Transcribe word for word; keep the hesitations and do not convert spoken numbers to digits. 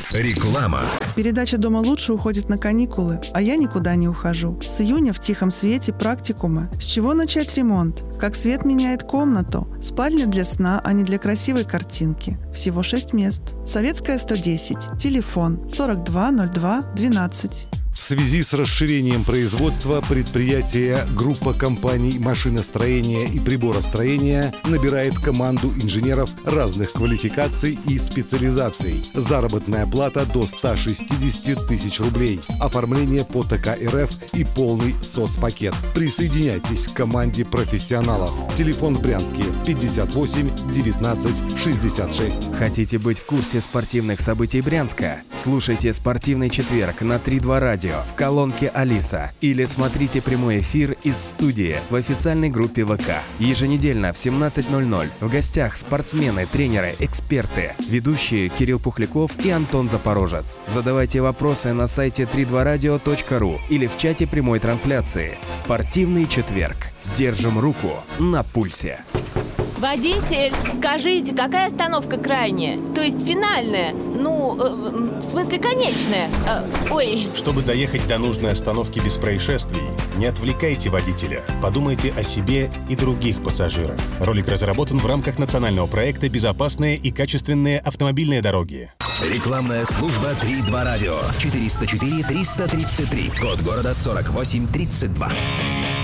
Реклама. Передача «Дома лучше» уходит на каникулы, а я никуда не ухожу. С июня в тихом свете практикумы. С чего начать ремонт? Как свет меняет комнату? Спальня для сна, а не для красивой картинки. Всего шесть мест. Советская, сто десять. Телефон сорок два ноль два двенадцать. В связи с расширением производства предприятие группа компаний машиностроения и приборостроения набирает команду инженеров разных квалификаций и специализаций. Заработная плата до ста шестидесяти тысяч рублей. Оформление по ТК РФ и полный соцпакет. Присоединяйтесь к команде профессионалов. Телефон в Брянске пятьдесят восемь девятнадцать шестьдесят шесть. Хотите быть в курсе спортивных событий Брянска? Слушайте «Спортивный четверг» на три два радио в колонке «Алиса» или смотрите прямой эфир из студии в официальной группе ВК. Еженедельно в семнадцать ноль ноль в гостях спортсмены, тренеры, эксперты, ведущие Кирилл Пухляков и Антон Запорожец. Задавайте вопросы на сайте три два радио точка ру или в чате прямой трансляции. «Спортивный четверг». Держим руку на пульсе. Водитель, скажите, какая остановка крайняя? То есть финальная? Ну, э, в смысле конечная? Э, ой. Чтобы доехать до нужной остановки без происшествий, не отвлекайте водителя. Подумайте о себе и других пассажирах. Ролик разработан в рамках национального проекта «Безопасные и качественные автомобильные дороги». Рекламная служба три два радио. четыреста четыре триста тридцать три. Код города сорок восемь тридцать два.